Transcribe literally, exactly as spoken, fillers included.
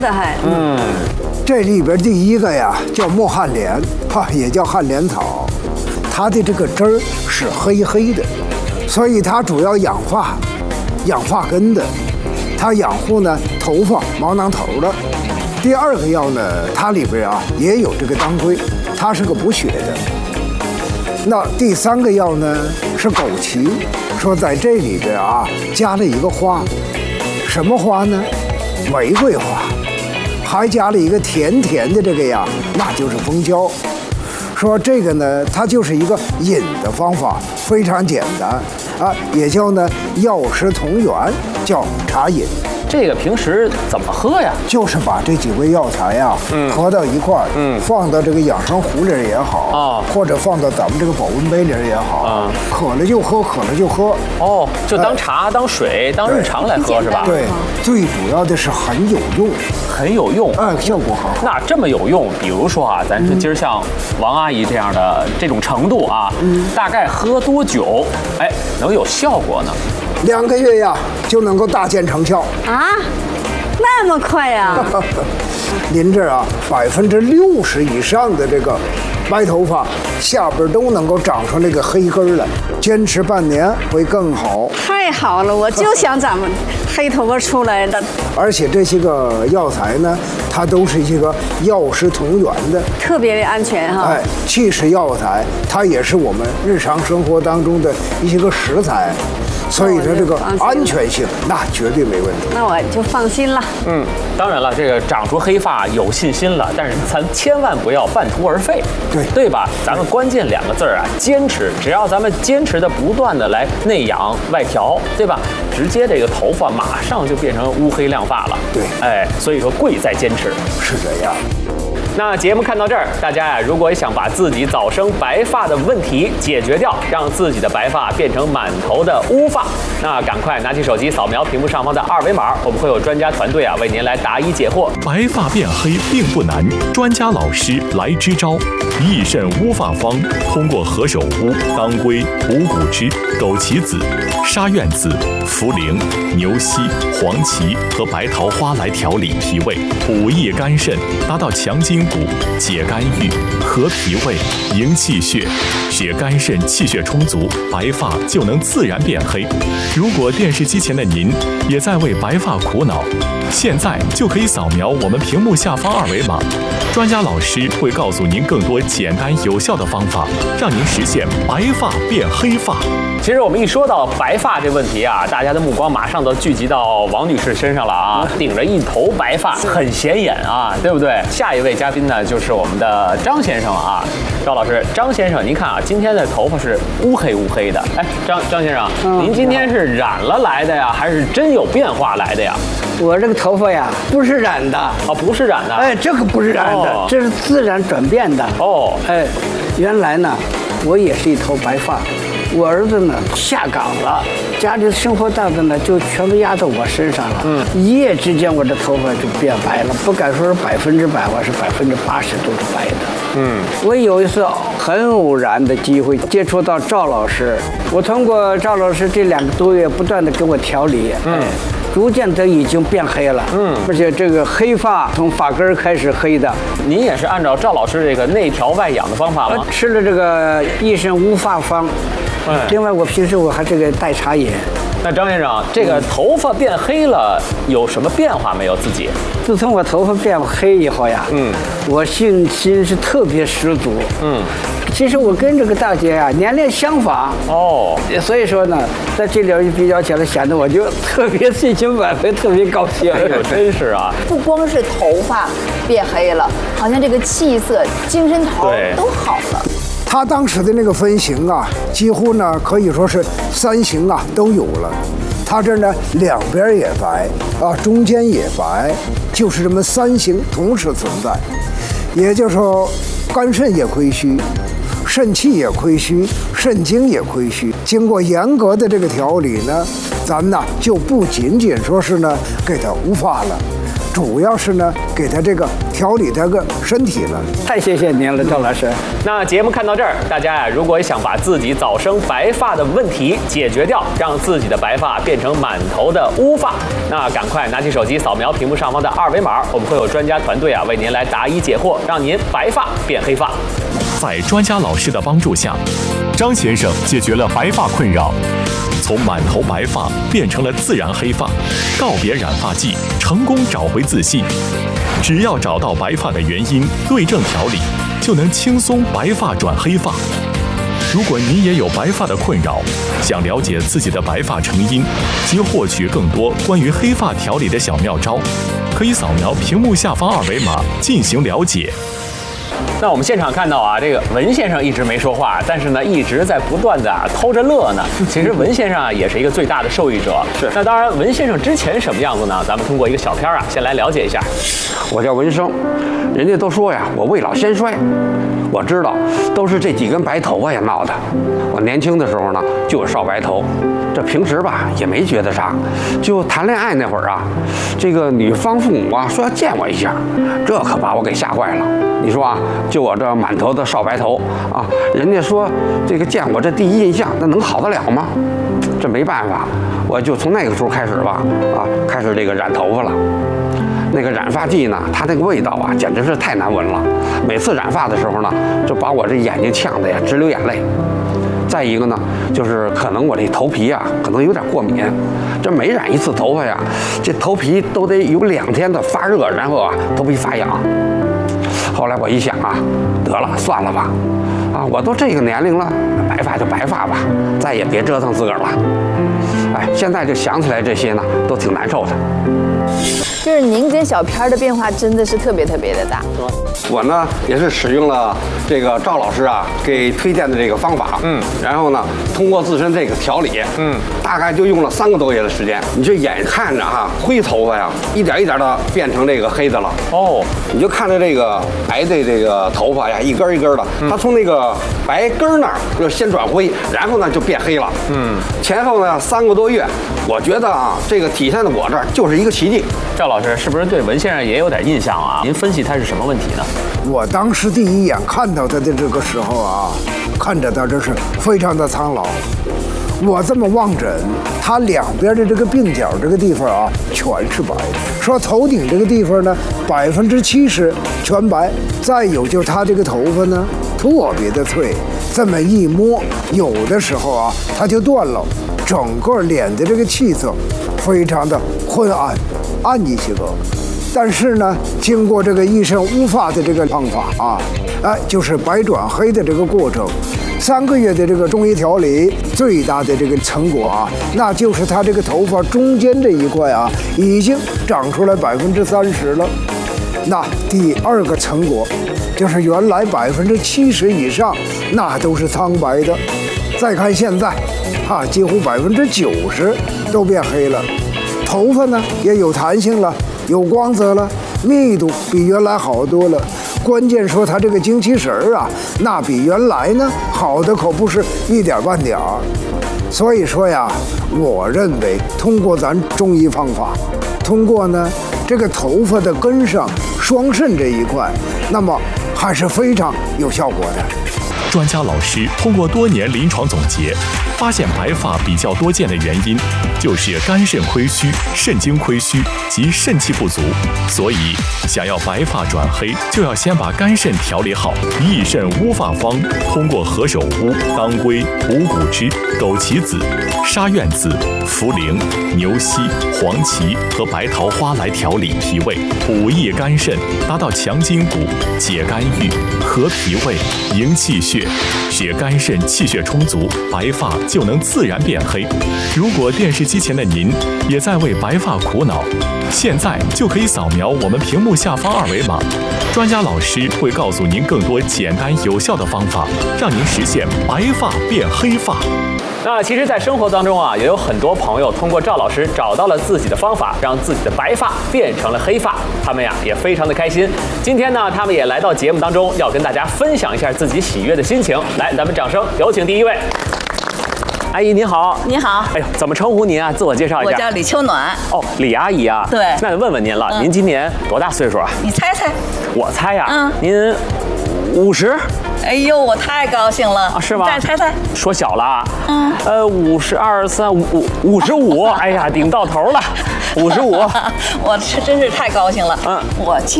的还。 嗯， 这里边第一个呀叫墨旱莲，哈，也叫旱莲草，它的这个汁儿是黑黑的，所以它主要养发、养发根的，它养护呢头发、毛囊头的。第二个药呢，它里边啊也有这个当归，它是个补血的。那第三个药呢是枸杞，说在这里边啊加了一个花，什么花呢？玫瑰花，还加了一个甜甜的这个呀，那就是蜂胶。说这个呢，它就是一个饮的方法，非常简单啊，也叫呢药食同源，叫茶饮。 这个平时怎么喝呀？ 就是把这几味药材呀、 嗯合到一块儿， 嗯放到这个养生壶里也好啊或者放到咱们这个保温杯里也好啊渴了就喝，渴了就喝。 哦，就当茶、当水、当日常来喝是吧？ 对，最主要的是很有用， 很有用。 哎，效果很好。 那这么有用，比如说啊，咱说今儿像王阿姨这样的这种程度啊， 嗯大概喝多久，哎，能有效果呢？ 两个月呀就能够大见成效。 啊，那么快呀？ 您这啊，百分之六十以上的这个白头发下边都能够长出那个黑根儿来，坚持半年会更好。 太好了，我就想咱们黑头发出来的， 而且这些个药材呢，它都是一些个药食同源的。 特别的安全哈。 哎，既是药材，它也是我们日常生活当中的一些个食材，所以说这个安全性那绝对没问题。 那我就放心了。 嗯，当然了，这个长出黑发有信心了，但是咱千万不要半途而废， 对对吧？咱们关键两个字儿啊，坚持。只要咱们坚持的不断的来内养外调，对吧？直接这个头发马上就变成乌黑亮发了。 对， 哎，所以说贵在坚持。 是这样。 那节目看到这儿，大家呀，如果想把自己早生白发的问题解决掉，让自己的白发变成满头的乌发，那赶快拿起手机扫描屏幕上方的二维码，我们会有专家团队啊为您来答疑解惑。 白发变黑并不难，专家老师来支招。益肾乌发方通过何首乌、当归、五谷汁、枸杞子、沙苑子、茯苓、牛膝、黄芪和白桃花来调理脾胃，补益肝肾，达到强筋骨、解肝郁、和脾胃、营气血，使肝肾气血充足，白发就能自然变黑。如果电视机前的您也在为白发苦恼，现在就可以扫描我们屏幕下方二维码，专家老师会告诉您更多简单有效的方法，让您实现白发变黑发。 其实我们一说到白发这问题啊，大家的目光马上都聚集到王女士身上了啊，顶着一头白发，很显眼啊，对不对？下一位嘉宾呢，就是我们的张先生啊，赵老师，张先生，您看啊，今天的头发是乌黑乌黑的，哎，张张先生， 嗯您今天是染了来的呀，还是真有变化来的呀？ 我这个头发呀，不是染的， 哦，不是染的， 哎，这个不是染的， 哦这是自然转变的。 哦， 哎，原来呢，我也是一头白发，我儿子呢下岗了，家里的生活担子呢就全部压在我身上了。嗯，一夜之间我这头发就变白了，不敢说是百分之百，我是百分之八十都是白的。 嗯， 我有一次很偶然的机会接触到赵老师，我通过赵老师这两个多月不断的给我调理，嗯。哎逐渐的已经变黑了，嗯，而且这个黑发从发根儿开始黑的。 您也是按照赵老师这个内调外养的方法吗我？吃了这个益肾乌发方， 哎另外我平时我还这个代茶饮。 那张先生，这个头发变黑了，有什么变化没有？自己？ 自从我头发变黑以后呀， 嗯， 我信心是特别十足， 嗯， 其实我跟这个大姐呀年龄相仿， 哦， 所以说呢，在这里一比较起来，显得我就特别信心满分，特别高兴。 哎呦，真是啊！ 不光是头发变黑了，好像这个气色、精神头对都好了。 他当时的那个分型啊，几乎呢可以说是三型啊都有了。他这呢两边也白啊，中间也白，就是这么三型同时存在。也就是说，肝肾也亏虚，肾气也亏虚，肾精也亏虚。经过严格的这个调理呢，咱呢就不仅仅说是呢给他乌发了， 主要是呢给他这个调理这个身体了。 太谢谢您了，赵老师。 那节目看到这儿，大家呀，如果想把自己早生白发的问题解决掉，让自己的白发变成满头的乌发，那赶快拿起手机扫描屏幕上方的二维码，我们会有专家团队啊为您来答疑解惑，让您白发变黑发。 在专家老师的帮助下，张先生解决了白发困扰，从满头白发变成了自然黑发，告别染发剂，成功找回自信。只要找到白发的原因，对症调理，就能轻松白发转黑发。如果你也有白发的困扰，想了解自己的白发成因及获取更多关于黑发调理的小妙招，可以扫描屏幕下方二维码进行了解。 那我们现场看到啊，这个文先生一直没说话，但是呢，一直在不断的、啊、偷着乐呢。其实文先生啊，也是一个最大的受益者。是。那当然，文先生之前什么样子呢？咱们通过一个小片啊，先来了解一下。 我叫文生，人家都说呀，我未老先衰。我知道，都是这几根白头发呀闹的。我年轻的时候呢，就有少白头，这平时吧也没觉得啥。就谈恋爱那会儿啊，这个女方父母啊说要见我一下，这可把我给吓坏了。你说啊，就我这满头的少白头啊，人家说这个见我这第一印象，那能好得了吗？这没办法，我就从那个时候开始吧，啊，开始这个染头发了。那个染发剂呢，它那个味道啊，简直是太难闻了。每次染发的时候呢，就把我这眼睛呛得呀直流眼泪。再一个呢，就是可能我这头皮啊，可能有点过敏。这每染一次头发呀，这头皮都得有两天的发热，然后啊，头皮发痒。后来我一想啊，得了，算了吧，啊，我都这个年龄了，白发就白发吧，再也别折腾自个儿了。哎，现在就想起来这些呢，都挺难受的。 就是您跟小片的变化真的是特别特别的大。 我呢也是使用了这个赵老师啊给推荐的这个方法，嗯，然后呢通过自身这个调理，嗯，大概就用了三个多月的时间。你就眼看着哈灰头发呀，一点一点的变成这个黑的了。哦，你就看着这个白的这个头发呀，一根一根的，它从那个白根那儿就先转灰，然后呢就变黑了。嗯，前后呢三个多月，我觉得啊这个体现在我这儿就是一个奇迹。 赵老师是不是对文先生也有点印象啊？您分析他是什么问题呢？ 我当时第一眼看到他的这个时候啊，看着他真是非常的苍老。我这么望诊，他两边的这个鬓角这个地方啊，全是白的。说头顶这个地方呢，百分之七十全白。再有就他这个头发呢，特别的脆，这么一摸，有的时候啊，它就断了。整个脸的这个气色非常的昏暗，暗一些个。但是呢，经过这个一身乌发的这个方法啊，哎，就是白转黑的这个过程，三个月的这个中医调理，最大的这个成果啊，那就是他这个头发中间这一块啊，已经长出来百分之三十了。那第二个成果，就是原来百分之七十以上，那都是苍白的。再看现在，哈，几乎百分之九十都变黑了，头发呢也有弹性了。有光泽了，密度比原来好多了。关键说它这个精气神儿啊，那比原来呢好的可不是一点半点儿。所以说呀，我认为通过咱中医方法，通过呢这个头发的根上双肾这一块，那么还是非常有效果的。 专家老师通过多年临床总结，发现白发比较多见的原因就是肝肾亏虚、肾精亏虚及肾气不足。所以，想要白发转黑，就要先把肝肾调理好。益肾乌发方通过何首乌、当归、五谷枝、枸杞子、沙苑子、茯苓、牛膝、黄芪和白桃花来调理脾胃，补益肝肾，达到强筋骨、解肝郁、和脾胃、营气血。使肝肾气血充足，白发就能自然变黑。如果电视机前的您也在为白发苦恼，现在就可以扫描我们屏幕下方二维码，专家老师会告诉您更多简单有效的方法，让您实现白发变黑发。 那其实，在生活当中啊，也有很多朋友通过赵老师找到了自己的方法，让自己的白发变成了黑发。他们呀也非常的开心。今天呢，他们也来到节目当中，要跟大家分享一下自己喜悦的心情。来，咱们掌声有请第一位。 阿姨您好。 你好。 哎呦，怎么称呼您啊？自我介绍一下。 我叫李秋暖。 哦，李阿姨啊。 对。 那问问您了， 嗯、 您今年多大岁数啊？ 你猜猜。 我猜呀、啊。 嗯。 您五十。 哎呦，我太高兴了。 啊，是吗？ 再猜猜。 说小了啊。 嗯。 呃，五十二三五五五十五。哎呀，顶到头了。五十五。 我是真是太高兴了。嗯。我今